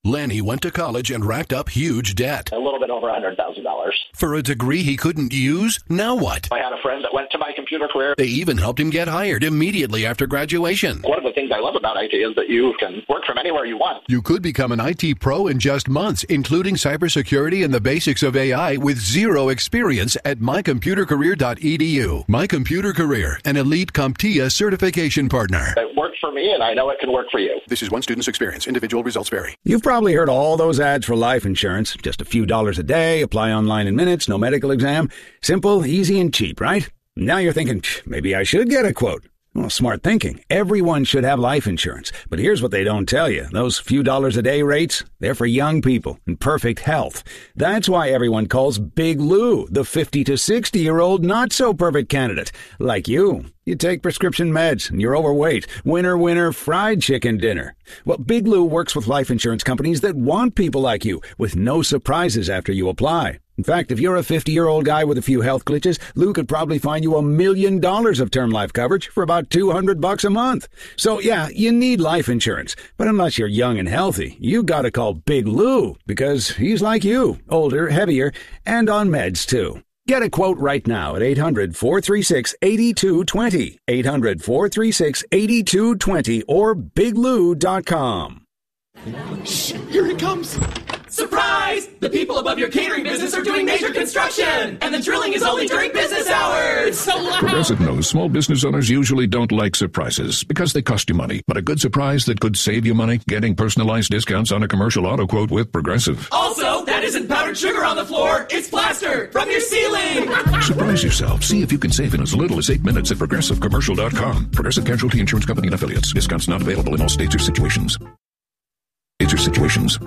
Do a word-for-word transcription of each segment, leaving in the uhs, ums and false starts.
Lanny went to college and racked up huge debt. A little bit over one hundred thousand dollars. For a degree he couldn't use? Now what? I had a friend that went to My Computer Career. They even helped him get hired immediately after graduation. One of the things I love about I T is that you can work from anywhere you want. You could become an I T pro in just months, including cybersecurity and the basics of A I with zero experience at my computer career dot e d u. My Computer Career, an elite CompTIA certification partner. It worked for me, and I know it can work for you. This is one student's experience. Individual results vary. You've probably heard all those ads for life insurance. Just a few dollars a day, apply online in minutes, no medical exam. Simple, easy, and cheap, right? Now you're thinking, maybe I should get a quote. Well, smart thinking. Everyone should have life insurance. But here's what they don't tell you. Those few dollars a day rates, they're for young people in perfect health. That's why everyone calls Big Lou the fifty to sixty-year-old not-so-perfect candidate. Like you. You take prescription meds and you're overweight. Winner, winner, fried chicken dinner. Well, Big Lou works with life insurance companies that want people like you with no surprises after you apply. In fact, if you're a fifty-year-old guy with a few health glitches, Lou could probably find you a million dollars of term life coverage for about two hundred bucks a month. So, yeah, you need life insurance. But unless you're young and healthy, you gotta call Big Lou because he's like you, older, heavier, and on meds, too. Get a quote right now at eight hundred, four three six, eight two two zero, eight hundred, four three six, eight two two zero, or big lou dot com. Shh, here it comes. Surprise! The people above your catering business are doing major construction, and the drilling is only during business hours. It's so loud. Progressive knows small business owners usually don't like surprises because they cost you money. But a good surprise that could save you money, getting personalized discounts on a commercial auto quote with Progressive. Also, that isn't powdered sugar on the floor. It's plaster from your ceiling. Surprise yourself. See if you can save in as little as eight minutes at progressive commercial dot com. Progressive Casualty Insurance Company and Affiliates. Discounts not available in all states or situations. States or situations.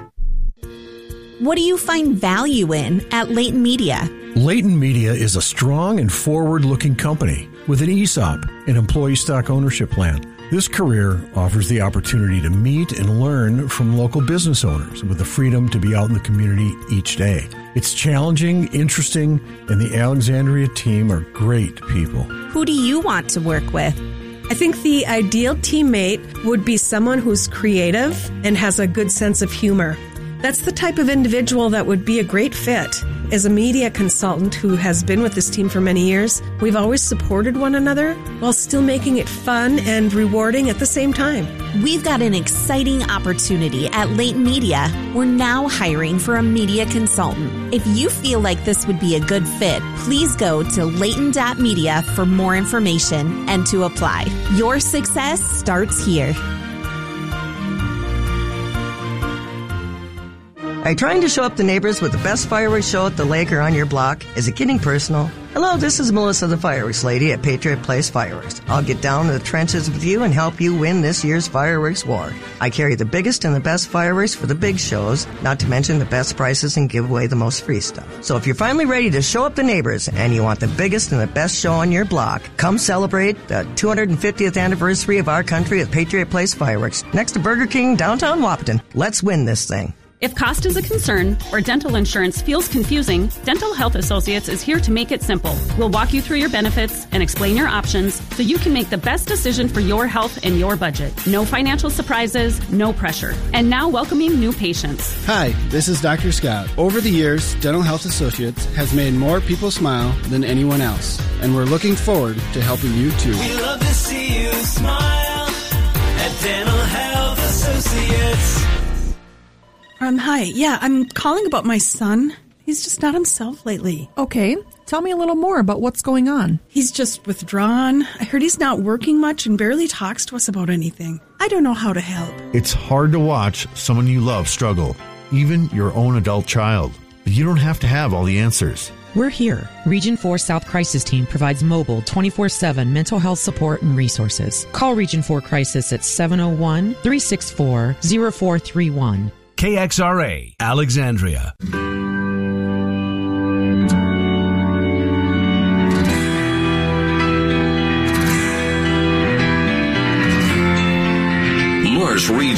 What do you find value in at Leighton Media? Leighton Media is a strong and forward-looking company with an E S O P, an employee stock ownership plan. This career offers the opportunity to meet and learn from local business owners with the freedom to be out in the community each day. It's challenging, interesting, and the Alexandria team are great people. Who do you want to work with? I think the ideal teammate would be someone who's creative and has a good sense of humor. That's the type of individual that would be a great fit. As a media consultant who has been with this team for many years, we've always supported one another while still making it fun and rewarding at the same time. We've got an exciting opportunity at Leighton Media. We're now hiring for a media consultant. If you feel like this would be a good fit, please go to leighton dot media for more information and to apply. Your success starts here. Are you trying to show up the neighbors with the best fireworks show at the lake or on your block? Is it getting personal? Hello, this is Melissa the Fireworks Lady at Patriot Place Fireworks. I'll get down to the trenches with you and help you win this year's fireworks war. I carry the biggest and the best fireworks for the big shows, not to mention the best prices and give away the most free stuff. So if you're finally ready to show up the neighbors and you want the biggest and the best show on your block, come celebrate the two hundred fiftieth anniversary of our country at Patriot Place Fireworks, next to Burger King, downtown Wahpeton. Let's win this thing. If cost is a concern or dental insurance feels confusing, Dental Health Associates is here to make it simple. We'll walk you through your benefits and explain your options so you can make the best decision for your health and your budget. No financial surprises, no pressure. And now welcoming new patients. Hi, this is Doctor Scott. Over the years, Dental Health Associates has made more people smile than anyone else, and we're looking forward to helping you too. We love to see you smile at Dental Health Associates. Um, hi. Yeah, I'm calling about my son. He's just not himself lately. Okay. Tell me a little more about what's going on. He's just withdrawn. I heard he's not working much and barely talks to us about anything. I don't know how to help. It's hard to watch someone you love struggle, even your own adult child. But you don't have to have all the answers. We're here. Region four South Crisis Team provides mobile twenty-four seven mental health support and resources. Call Region four Crisis at seven oh one, three six four, oh four three one. K X R A, Alexandria. Morris Region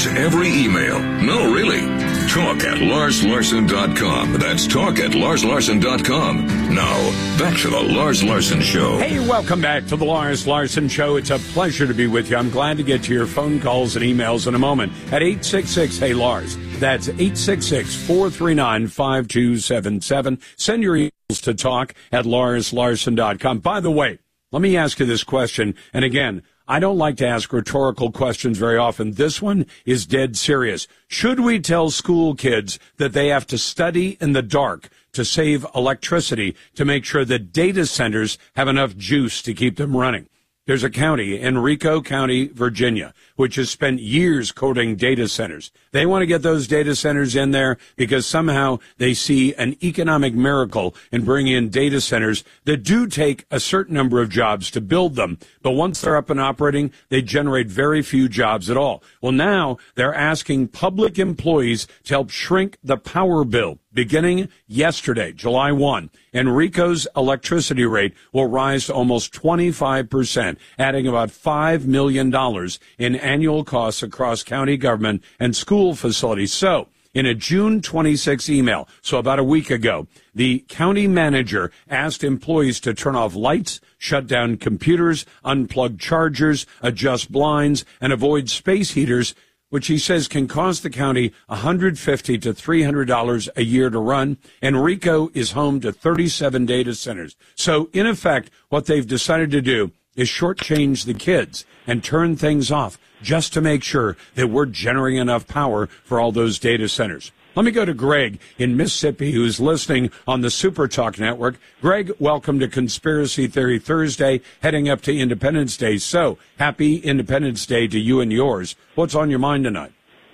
every email. No, really. Talk at Lars Larson dot com. That's talk at Lars Larson dot com. Now, back to the Lars Larson Show. Hey, welcome back to the Lars Larson Show. It's a pleasure to be with you. I'm glad to get to your phone calls and emails in a moment at eight six six, hey Lars. That's eight six six, four three nine, five two seven seven. Send your emails to talk at Lars Larson dot com. By the way, let me ask you this question. And again, I don't like to ask rhetorical questions very often. This one is dead serious. Should we tell school kids that they have to study in the dark to save electricity to make sure that data centers have enough juice to keep them running? There's a county, Henrico County, Virginia, which has spent years coding data centers. They want to get those data centers in there because somehow they see an economic miracle in bringing in data centers that do take a certain number of jobs to build them. But once they're up and operating, they generate very few jobs at all. Well, now they're asking public employees to help shrink the power bill. Beginning yesterday, July first, Henrico's electricity rate will rise to almost twenty-five percent, adding about five million dollars in annual costs across county government and school facilities. So, in a June twenty-sixth email, so about a week ago, the county manager asked employees to turn off lights, shut down computers, unplug chargers, adjust blinds, and avoid space heaters, which he says can cost the county one hundred fifty to three hundred dollars a year to run. Henrico is home to thirty-seven data centers. So, in effect, what they've decided to do is shortchange the kids and turn things off just to make sure that we're generating enough power for all those data centers. Let me go to Greg in Mississippi, who's listening on the Super Talk Network. Greg, welcome to Conspiracy Theory Thursday, heading up to Independence Day. So, happy Independence Day to you and yours. What's on your mind tonight?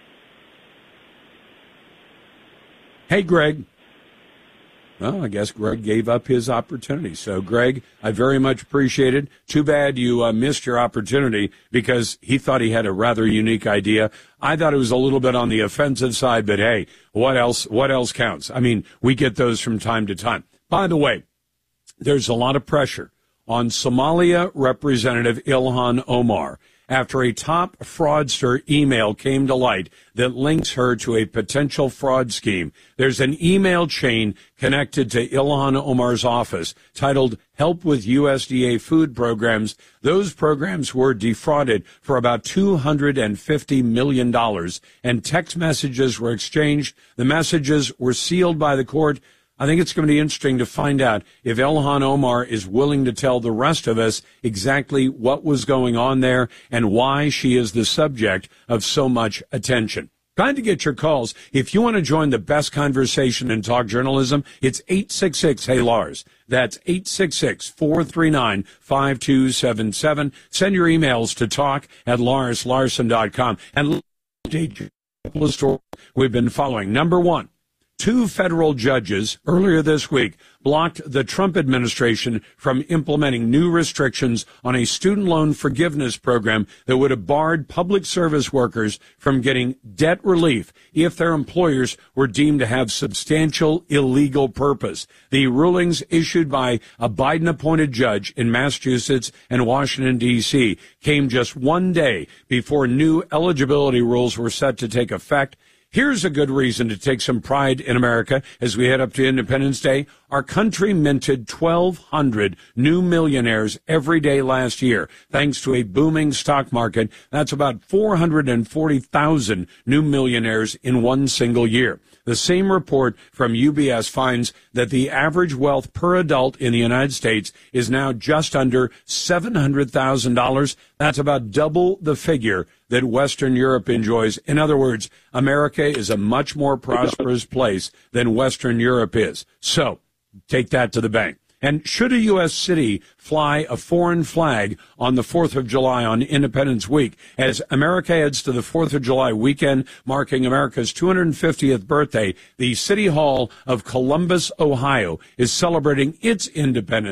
Hey, Greg. Well, I guess Greg gave up his opportunity. So, Greg, I very much appreciate it. Too bad you uh, missed your opportunity because he thought he had a rather unique idea. I thought it was a little bit on the offensive side, but hey, what else, what else counts? I mean, we get those from time to time. By the way, there's a lot of pressure on Somalia Representative Ilhan Omar after a top fraudster email came to light that links her to a potential fraud scheme. There's an email chain connected to Ilhan Omar's office titled Help with U S D A Food Programs. Those programs were defrauded for about two hundred fifty million dollars, and text messages were exchanged. The messages were sealed by the court. I think it's going to be interesting to find out if Ilhan Omar is willing to tell the rest of us exactly what was going on there and why she is the subject of so much attention. Trying to get your calls. If you want to join the best conversation in talk journalism, it's eight six six, hey Lars. That's eight six six, four three nine, five two seven seven. Send your emails to talk at Lars Larson dot com. And update your story we've been following. Number one. Two federal judges earlier this week blocked the Trump administration from implementing new restrictions on a student loan forgiveness program that would have barred public service workers from getting debt relief if their employers were deemed to have substantial illegal purpose. The rulings issued by a Biden-appointed judge in Massachusetts and Washington, D C came just one day before new eligibility rules were set to take effect. Here's a good reason to take some pride in America as we head up to Independence Day. Our country minted twelve hundred new millionaires every day last year, thanks to a booming stock market. That's about four hundred forty thousand new millionaires in one single year. The same report from U B S finds that the average wealth per adult in the United States is now just under seven hundred thousand dollars. That's about double the figure that Western Europe enjoys. In other words, America is a much more prosperous place than Western Europe is. So, take that to the bank. And should a U S city fly a foreign flag on the fourth of July on Independence Week, as America heads to the fourth of July weekend, marking America's two hundred fiftieth birthday, the City Hall of Columbus, Ohio, is celebrating its independence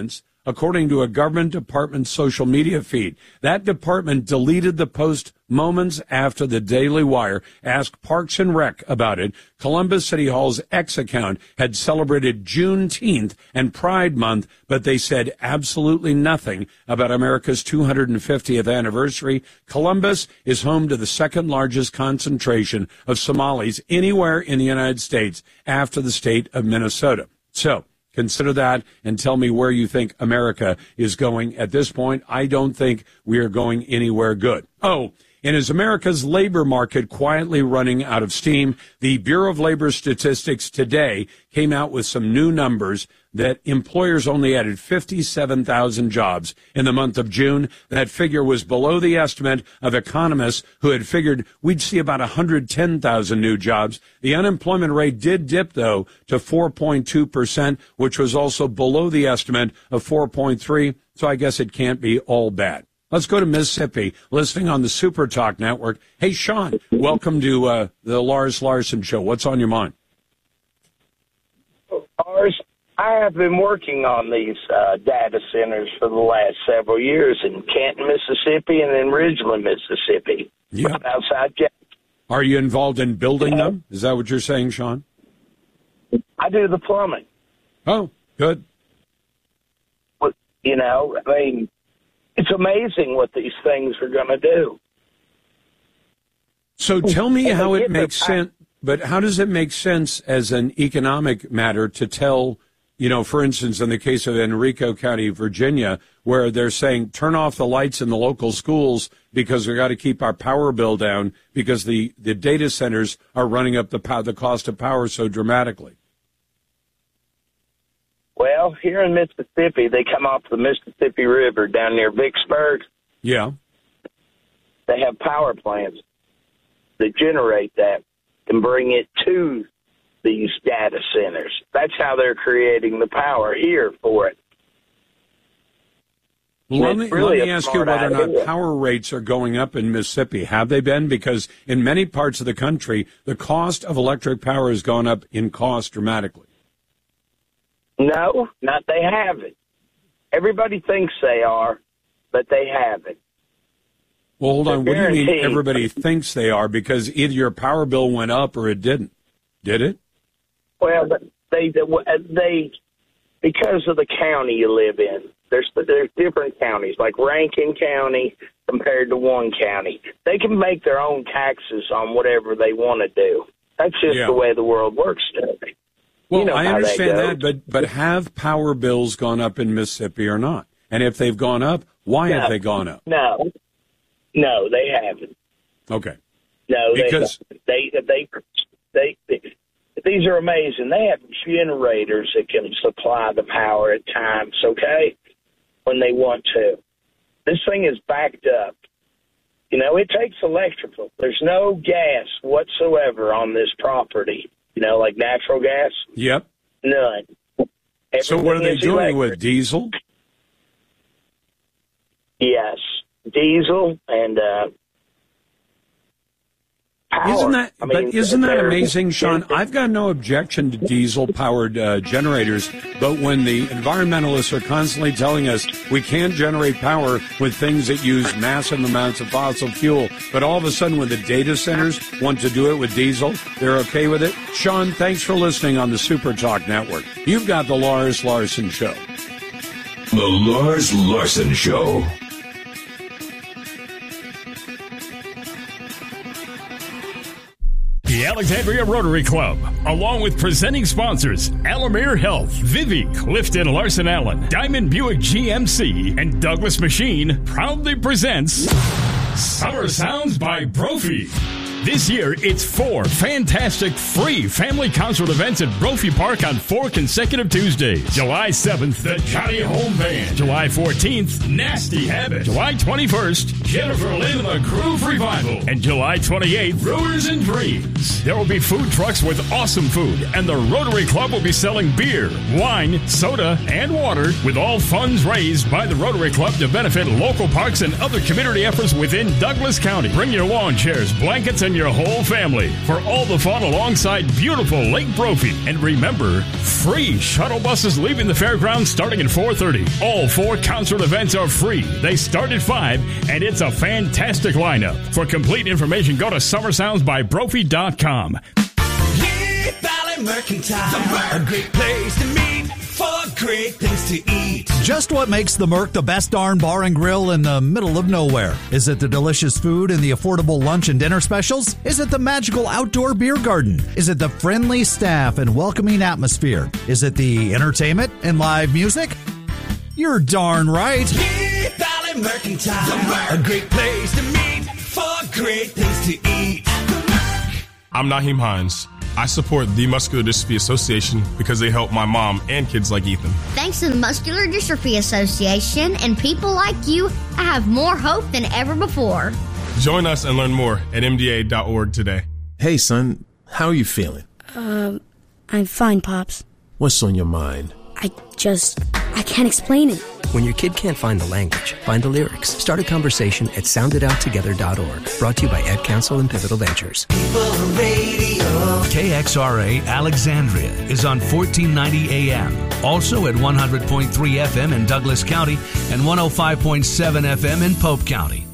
according to a government department social media feed. That department deleted the post moments after the Daily Wire asked Parks and Rec about it. Columbus City Hall's X account had celebrated Juneteenth and Pride Month, but they said absolutely nothing about America's two hundred fiftieth anniversary. Columbus is home to the second largest concentration of Somalis anywhere in the United States after the state of Minnesota. So consider that and tell me where you think America is going at this point. I don't think we are going anywhere good. Oh, and is America's labor market quietly running out of steam? The Bureau of Labor Statistics today came out with some new numbers that employers only added fifty-seven thousand jobs in the month of June. That figure was below the estimate of economists who had figured we'd see about one hundred ten thousand new jobs. The unemployment rate did dip, though, to four point two percent, which was also below the estimate of four point three, so I guess it can't be all bad. Let's go to Mississippi, listening on the Super Talk Network. Hey, Sean, welcome to uh, the Lars Larson Show. What's on your mind? Lars, I have been working on these uh, data centers for the last several years in Canton, Mississippi, and in Ridgeland, Mississippi, yeah. right outside Jackson. Are you involved in building them? Is that what you're saying, Sean? I do the plumbing. Oh, good. Well, you know, I mean, it's amazing what these things are going to do. So tell me how it makes sense, but how does it make sense as an economic matter to tell, you know, for instance, in the case of Henrico County, Virginia, where they're saying turn off the lights in the local schools because we've got to keep our power bill down because the, the data centers are running up the pow- the cost of power so dramatically? Well, here in Mississippi, they come off the Mississippi River down near Vicksburg. Yeah. They have power plants that generate that and bring it to these data centers. That's how they're creating the power here for it. Well, let me, really let me ask you whether idea. or not power rates are going up in Mississippi. Have they been? Because in many parts of the country, the cost of electric power has gone up in cost dramatically. No, not they haven't. Everybody thinks they are, but they haven't. Well, hold on. What do you mean Guaranteed. everybody thinks they are? Because either your power bill went up or it didn't. Did it? Well, they they because of the county you live in. There's there's different counties, like Rankin County compared to one county. They can make their own taxes on whatever they want to do. That's just Yeah. the way the world works today. Well, you know I how understand that, that, but but have power bills gone up in Mississippi or not? And if they've gone up, why No. have they gone up? No, no, they haven't. Okay. No, Because- they, they they they they these are amazing. They have generators that can supply the power at times. Okay, when they want to. This thing is backed up. You know, it takes electrical. There's no gas whatsoever on this property. You know, like natural gas. Yep. None. So what are they Everything is doing electric. with diesel? Yes, diesel and uh, power. Isn't that, I mean, but isn't that they're- amazing, Sean? I've got no objection to diesel-powered uh, generators, but when the environmentalists are constantly telling us we can't generate power with things that use massive amounts of fossil fuel, but all of a sudden when the data centers want to do it with diesel, they're okay with it? Sean, thanks for listening on the Super Talk Network. You've got the Lars Larson Show. The Lars Larson Show. The Alexandria Rotary Club, along with presenting sponsors Alamere Health, Vivi, Clifton Larson Allen, Diamond Buick G M C, and Douglas Machine, proudly presents Summer Sounds by Brophy. This year, it's four fantastic free family concert events at Brophy Park on four consecutive Tuesdays. July seventh, the Johnny Home Band. July fourteenth, Nasty Habit. July twenty-first, Jennifer Lynn and the Groove Revival. And July twenty-eighth, Brewers and Dreams. There will be food trucks with awesome food, and the Rotary Club will be selling beer, wine, soda, and water, with all funds raised by the Rotary Club to benefit local parks and other community efforts within Douglas County. Bring your lawn chairs, blankets, and bring your whole family for all the fun alongside beautiful Lake Brophy. And remember, free shuttle buses leaving the fairgrounds starting at four thirty. All four concert events are free. They start at five, and it's a fantastic lineup. For complete information, go to summer sounds by brophy dot com. Lead Valley Mercantile, a great place to meet for great things to eat. Just what makes the Merc the best darn bar and grill in the middle of nowhere? Is it the delicious food and the affordable lunch and dinner specials? Is it the magical outdoor beer garden? Is it the friendly staff and welcoming atmosphere? Is it the entertainment and live music? You're darn right. Lead Valley Mercantile, a great place to meet for great things to eat. I'm Naheem Hines. I support the Muscular Dystrophy Association because they help my mom and kids like Ethan. Thanks to the Muscular Dystrophy Association and people like you, I have more hope than ever before. Join us and learn more at M D A dot org today. Hey, son, how are you feeling? Um, I'm fine, Pops. What's on your mind? I just, I can't explain it. When your kid can't find the language, find the lyrics. Start a conversation at sound it out together dot org. Brought to you by Ed Council and Pivotal Ventures. K X R A Alexandria is on fourteen ninety A M. Also at one hundred point three F M in Douglas County and one oh five point seven F M in Pope County.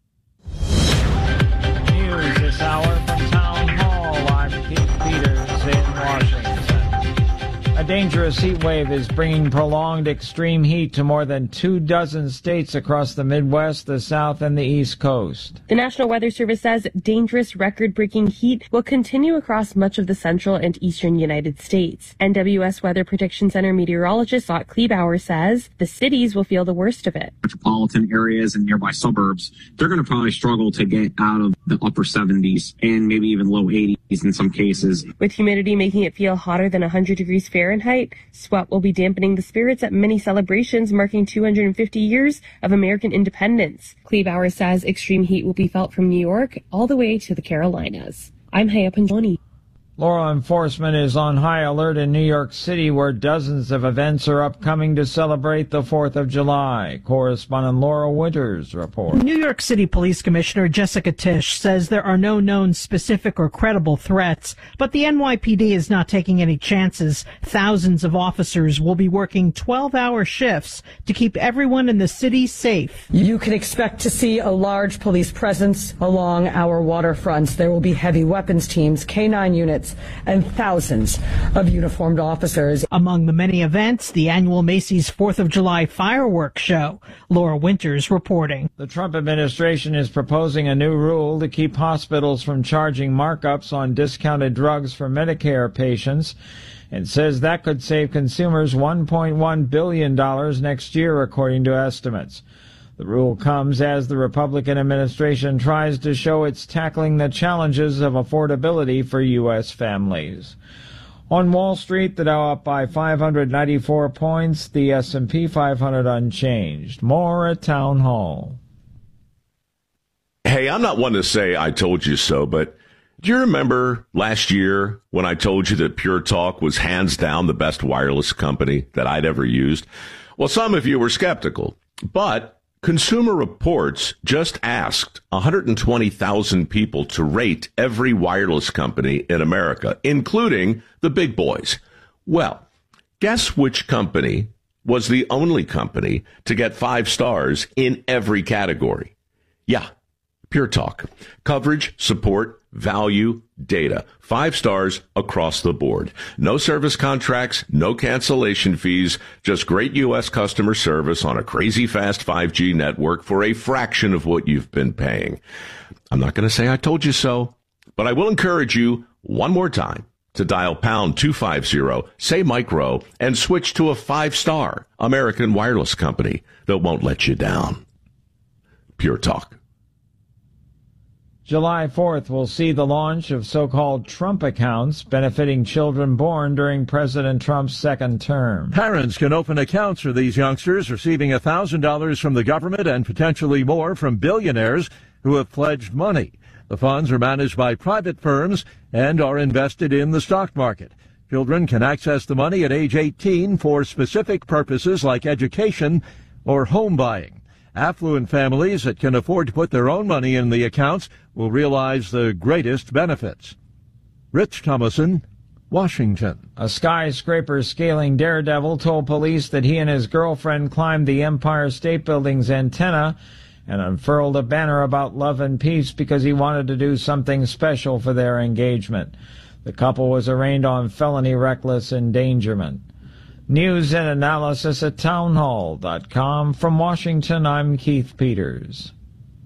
News this hour from Town Hall. I'm Keith Peters in Washington. A dangerous heat wave is bringing prolonged extreme heat to more than two dozen states across the Midwest, the South, and the East Coast. The National Weather Service says dangerous record-breaking heat will continue across much of the central and eastern United States. N W S Weather Prediction Center meteorologist Scott Kleebauer says the cities will feel the worst of it. Metropolitan areas and nearby suburbs, they're going to probably struggle to get out of the upper seventies and maybe even low eighties in some cases. With humidity making it feel hotter than one hundred degrees Fahrenheit, sweat will be dampening the spirits at many celebrations marking two hundred fifty years of American independence. Kleebauer says extreme heat will be felt from New York all the way to the Carolinas. I'm Haya Panjani. Law enforcement is on high alert in New York City, where dozens of events are upcoming to celebrate the fourth of July. Correspondent Laura Winters reports. New York City Police Commissioner Jessica Tisch says there are no known specific or credible threats, but the N Y P D is not taking any chances. Thousands of officers will be working twelve-hour shifts to keep everyone in the city safe. You can expect to see a large police presence along our waterfronts. There will be heavy weapons teams, K nine units, and thousands of uniformed officers. Among the many events, the annual Macy's fourth of July fireworks show. Laura Winters reporting. The Trump administration is proposing a new rule to keep hospitals from charging markups on discounted drugs for Medicare patients, and says that could save consumers one point one billion dollars next year, according to estimates. The rule comes as the Republican administration tries to show it's tackling the challenges of affordability for U S families. On Wall Street, the Dow up by five hundred ninety-four points, the S and P five hundred unchanged. More at Town Hall. Hey, I'm not one to say I told you so, but do you remember last year when I told you that Pure Talk was hands down the best wireless company that I'd ever used? Well, some of you were skeptical, but Consumer Reports just asked one hundred twenty thousand people to rate every wireless company in America, including the big boys. Well, guess which company was the only company to get five stars in every category? Yeah, Pure Talk. Coverage, support, value, data. Five stars across the board. No service contracts, no cancellation fees, just great U S customer service on a crazy fast five G network for a fraction of what you've been paying. I'm not going to say I told you so, but I will encourage you one more time to dial pound two fifty, say micro, and switch to a five-star American wireless company that won't let you down. Pure Talk. July fourth will see the launch of so-called Trump accounts benefiting children born during President Trump's second term. Parents can open accounts for these youngsters, receiving one thousand dollars from the government and potentially more from billionaires who have pledged money. The funds are managed by private firms and are invested in the stock market. Children can access the money at age eighteen for specific purposes like education or home buying. Affluent families that can afford to put their own money in the accounts will realize the greatest benefits. Rich Thomason, Washington. A skyscraper scaling daredevil told police that he and his girlfriend climbed the Empire State Building's antenna and unfurled a banner about love and peace because he wanted to do something special for their engagement. The couple was arraigned on felony reckless endangerment. News and analysis at townhall dot com. From Washington, I'm Keith Peters.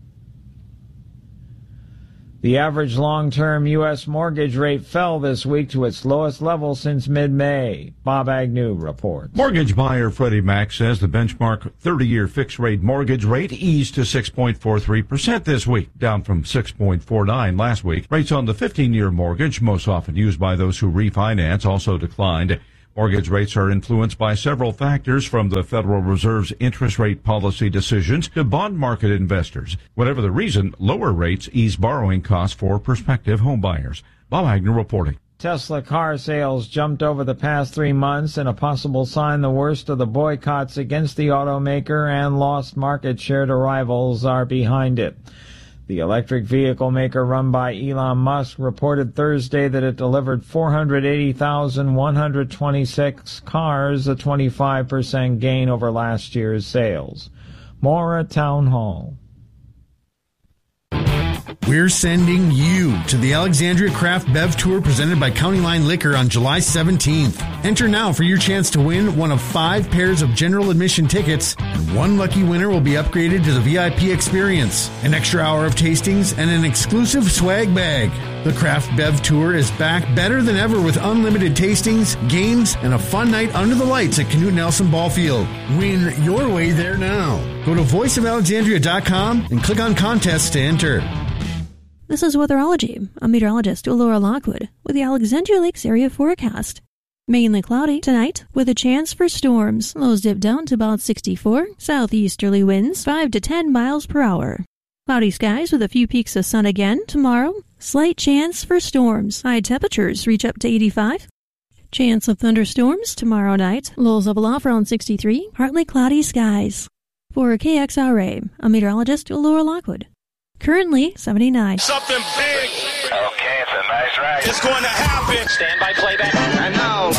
The average long-term U S mortgage rate fell this week to its lowest level since mid-May. Bob Agnew reports. Mortgage buyer Freddie Mac says the benchmark thirty-year fixed-rate mortgage rate eased to six point four three percent this week, down from six point four nine last week. Rates on the fifteen-year mortgage, most often used by those who refinance, also declined. Mortgage rates are influenced by several factors, from the Federal Reserve's interest rate policy decisions to bond market investors. Whatever the reason, lower rates ease borrowing costs for prospective homebuyers. Bob Agnew reporting. Tesla car sales jumped over the past three months in a possible sign the worst of the boycotts against the automaker and lost market share to rivals are behind it. The electric vehicle maker run by Elon Musk reported Thursday that it delivered four hundred eighty thousand one hundred twenty-six cars, a twenty-five percent gain over last year's sales. More at Town Hall. We're sending you to the Alexandria Craft Bev Tour presented by County Line Liquor on July seventeenth. Enter now for your chance to win one of five pairs of general admission tickets, and one lucky winner will be upgraded to the V I P experience, an extra hour of tastings, and an exclusive swag bag. The Craft Bev Tour is back better than ever with unlimited tastings, games, and a fun night under the lights at Knute Nelson Ball Field. Win your way there now. Go to voice of alexandria dot com and click on contests to enter. This is Weatherology. I'm meteorologist Laura Lockwood with the Alexandria Lakes area forecast. Mainly cloudy tonight with a chance for storms. Lows dip down to about sixty-four. Southeasterly winds five to ten miles per hour. Cloudy skies with a few peaks of sun again tomorrow. Slight chance for storms. High temperatures reach up to eighty-five. Chance of thunderstorms tomorrow night. Lows level off around sixty-three. Partly cloudy skies. For K X R A, I'm meteorologist Laura Lockwood. Currently seventy-nine. Something big. Okay, it's a nice ride. It's going to happen. Stand by playback. And now,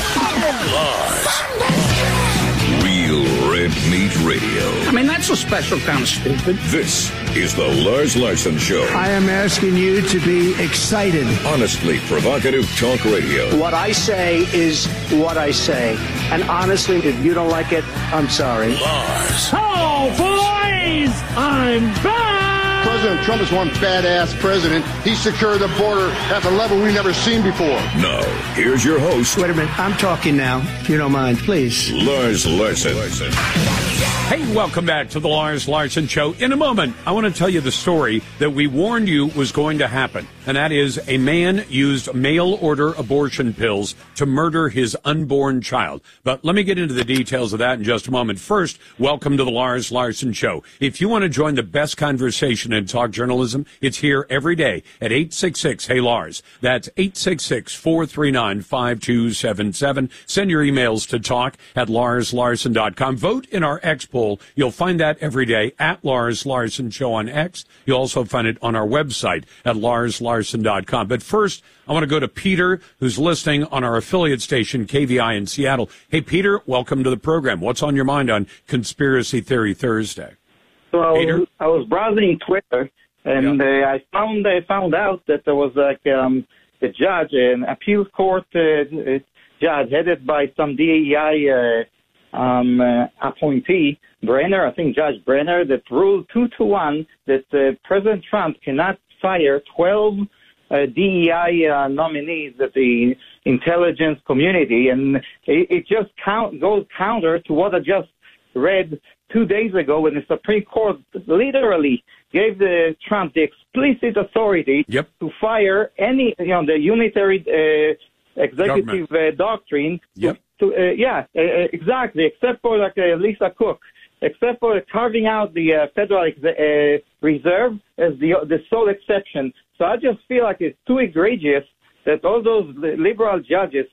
Lars. Real Red Meat Radio. I mean, that's a special kind of stupid. This is the Lars Larson Show. I am asking you to be excited. Honestly provocative talk radio. What I say is what I say. And honestly, if you don't like it, I'm sorry. Lars. Oh, boys! I'm back! President Trump is one badass president. He secured the border at a level we've never seen before. Now, here's your host. Wait a minute. I'm talking now, if you don't mind, please. Lars Larson. Hey, welcome back to the Lars Larson Show. In a moment, I want to tell you the story that we warned you was going to happen. And that is a man used mail-order abortion pills to murder his unborn child. But let me get into the details of that in just a moment. First, welcome to the Lars Larson Show. If you want to join the best conversation in talk journalism, it's here every day at eight six six, hey Lars. That's eight six six, four three nine, five two seven seven. Send your emails to talk at lars larson dot com. Vote in our X poll. You'll find that every day at Lars Larson Show on X. You'll also find it on our website at lars larson dot com. But first, I want to go to Peter, who's listening on our affiliate station, K V I in Seattle. Hey, Peter, welcome to the program. What's on your mind on Conspiracy Theory Thursday? So I Peter? was, I was browsing Twitter, and yeah. uh, I found I found out that there was like um, a judge, an appeals court uh, judge headed by some D E I uh, um, uh, appointee, Brenner, I think Judge Brenner, that ruled two to one that uh, President Trump cannot fire twelve uh, D E I uh, nominees at the intelligence community, and it, it just count, goes counter to what I just read two days ago when the Supreme Court literally gave the Trump the explicit authority yep. to fire any, you know, the unitary uh, executive uh, doctrine. Yep. To, to uh, yeah, uh, exactly, except for like uh, Lisa Cook, except for carving out the uh, Federal ex- uh, Reserve as the the sole exception. So I just feel like it's too egregious that all those liberal judges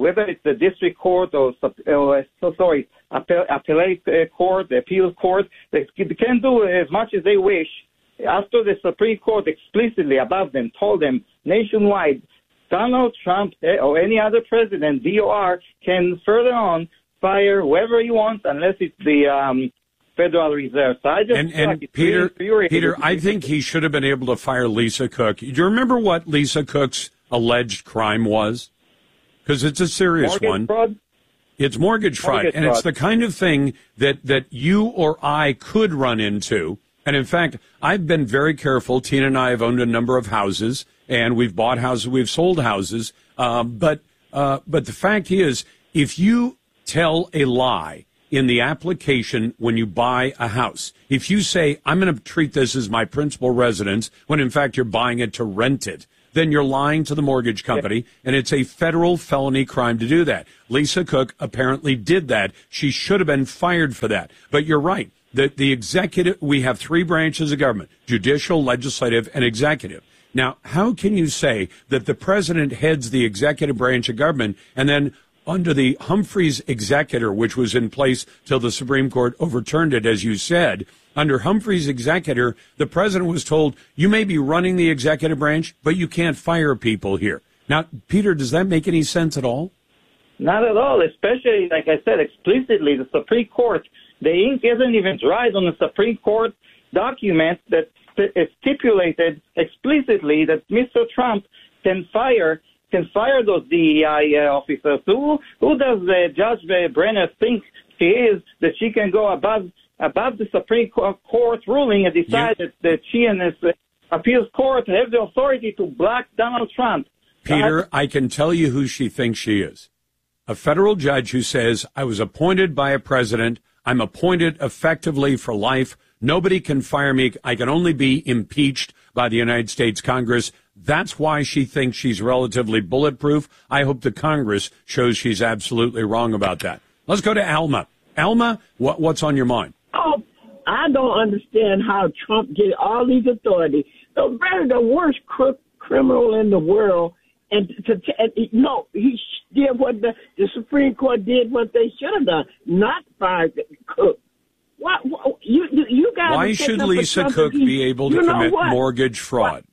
whether it's the district court or, or so sorry, appellate court, the appeals court, they can do as much as they wish. After the Supreme Court explicitly above them told them nationwide, Donald Trump or any other president, D O R, can further on fire whoever he wants unless it's the um, Federal Reserve. So I just and, and like Peter, really Peter, I think he should have been able to fire Lisa Cook. Do you remember what Lisa Cook's alleged crime was? Because it's a serious mortgage one. Fraud? It's mortgage fraud, mortgage and fraud. it's the kind of thing that, that you or I could run into. And in fact, I've been very careful. Tina and I have owned a number of houses, and we've bought houses, we've sold houses. Um, but uh, but the fact is, if you tell a lie in the application when you buy a house, if you say, I'm going to treat this as my principal residence, when in fact you're buying it to rent it, then you're lying to the mortgage company, and it's a federal felony crime to do that. Lisa Cook apparently did that. She should have been fired for that. But you're right. The, the executive, we have three branches of government, judicial, legislative, and executive. Now, how can you say that the president heads the executive branch of government, and then under the Humphreys executor, which was in place till the Supreme Court overturned it, as you said, under Humphreys executor, the president was told, you may be running the executive branch, but you can't fire people here. Now, Peter, does that make any sense at all? Not at all, especially, like I said, explicitly, the Supreme Court, the ink isn't even dried on the Supreme Court document that stipulated explicitly that Mister Trump can fire can fire those D E I uh, officers. Who who does uh, Judge Brenner think she is that she can go above above the Supreme Court ruling and decide yeah. that, that she and this uh, appeals court have the authority to block Donald Trump? Peter, I can tell you who she thinks she is. A federal judge who says, I was appointed by a president. I'm appointed effectively for life. Nobody can fire me. I can only be impeached by the United States Congress. That's why she thinks she's relatively bulletproof. I hope the Congress shows she's absolutely wrong about that. Let's go to Alma. Alma, what, what's on your mind? Oh, I don't understand how Trump get all these authorities. The very the worst crook criminal in the world. And to, to and, no, he did what the, the Supreme Court did what they should have done, not fire Cook. What, what you you guys? Why should Lisa Cook be able to commit mortgage fraud?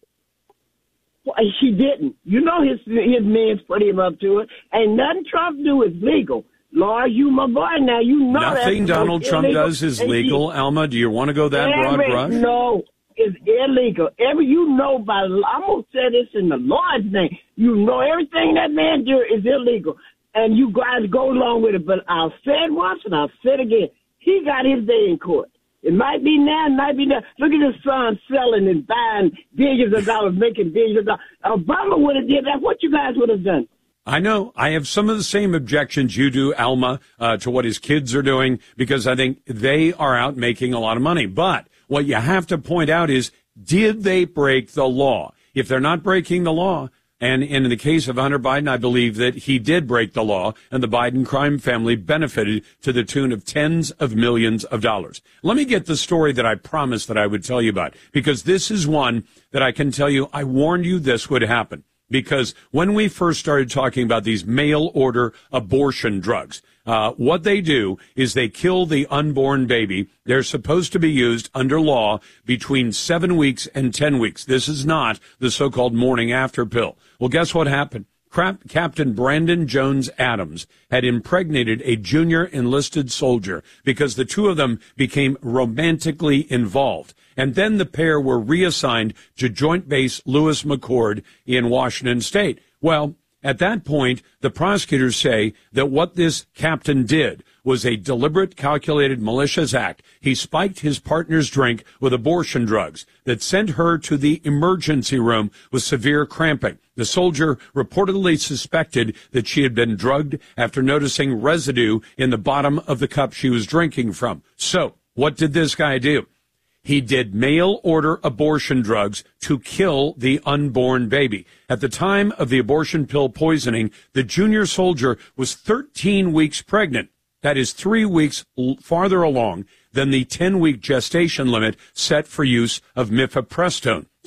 Well, she didn't. You know his his man's put him up to it. Ain't nothing Trump do is legal. Lord, you my boy now. You know nothing Donald Trump illegal. does is legal. He, Alma, do you want to go that broad brush? No. Is illegal. Every you know by I'm gonna say this in the Lord's name. You know everything that man do is illegal, and you guys go along with it. But I'll say it once and I'll say it again. He got his day in court. It might be now, it might be now. Look at his son selling and buying billions of dollars, making billions of dollars. Obama would have did that. What you guys would have done? I know. I have some of the same objections you do, Alma, uh, to what his kids are doing, because I think they are out making a lot of money. But what you have to point out is, did they break the law? If they're not breaking the law, and in the case of Hunter Biden, I believe that he did break the law, and the Biden crime family benefited to the tune of tens of millions of dollars. Let me get the story that I promised that I would tell you about, because this is one that I can tell you, I warned you this would happen. Because when we first started talking about these mail-order abortion drugs, uh, what they do is they kill the unborn baby. They're supposed to be used under law between seven weeks and ten weeks. This is not the so-called morning after pill. Well, guess what happened? Crap, Captain Brandon Jones Adams had impregnated a junior enlisted soldier because the two of them became romantically involved. And then the pair were reassigned to Joint Base Lewis McChord in Washington State. Well, at that point, the prosecutors say that what this captain did was a deliberate, calculated, malicious act. He spiked his partner's drink with abortion drugs that sent her to the emergency room with severe cramping. The soldier reportedly suspected that she had been drugged after noticing residue in the bottom of the cup she was drinking from. So, what did this guy do? He did mail-order abortion drugs to kill the unborn baby. At the time of the abortion pill poisoning, the junior soldier was thirteen weeks pregnant. That is three weeks farther along than the ten-week gestation limit set for use of mifepristone. So,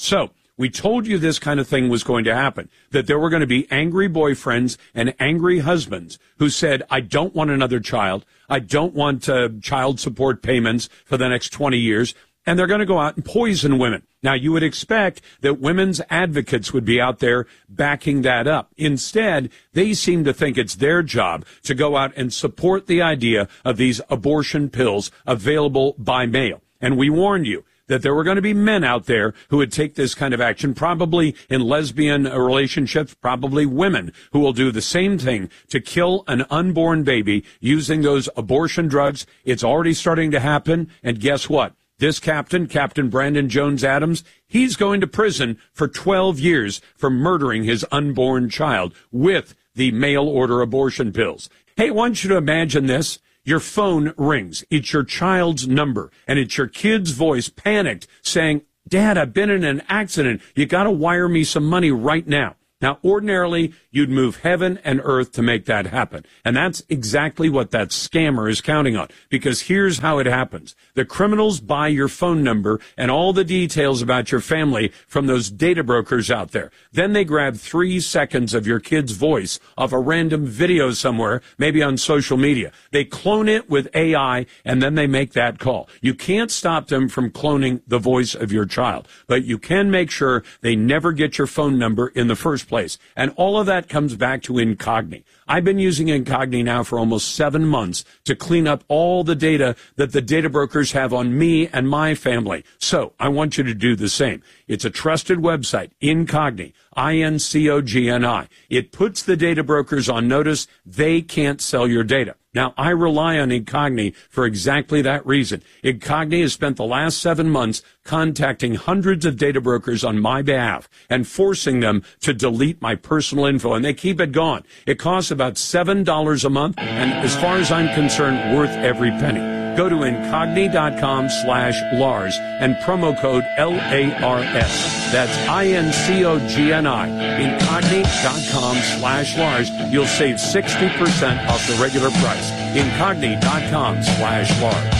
We told you this kind of thing was going to happen, that there were going to be angry boyfriends and angry husbands who said, I don't want another child. I don't want uh, child support payments for the next twenty years. And they're going to go out and poison women. Now, you would expect that women's advocates would be out there backing that up. Instead, they seem to think it's their job to go out and support the idea of these abortion pills available by mail. And we warned you that there were going to be men out there who would take this kind of action, probably in lesbian relationships, probably women who will do the same thing to kill an unborn baby using those abortion drugs. It's already starting to happen. And guess what? This captain, Captain Brandon Jones Adams, he's going to prison for twelve years for murdering his unborn child with the mail-order abortion pills. Hey, I want you to imagine this. Your phone rings. It's your child's number, and it's your kid's voice, panicked, saying, Dad, I've been in an accident. You got to wire me some money right now. Now, ordinarily, you'd move heaven and earth to make that happen. And that's exactly what that scammer is counting on. Because here's how it happens. The criminals buy your phone number and all the details about your family from those data brokers out there. Then they grab three seconds of your kid's voice off a random video somewhere, maybe on social media. They clone it with A I, and then they make that call. You can't stop them from cloning the voice of your child, but you can make sure they never get your phone number in the first place. And all of that comes back to Incogni. I've been using Incogni now for almost seven months to clean up all the data that the data brokers have on me and my family. So I want you to do the same. It's a trusted website, Incogni, I N C O G N I. It puts the data brokers on notice they can't sell your data. Now, I rely on Incogni for exactly that reason. Incogni has spent the last seven months contacting hundreds of data brokers on my behalf and forcing them to delete my personal info, and they keep it gone. It costs about seven dollars a month, and as far as I'm concerned, worth every penny. Go to Incogni.com slash Lars and promo code L A R S. That's I N C O G N I. Incogni.com slash Lars. You'll save sixty percent off the regular price. Incogni.com slash Lars.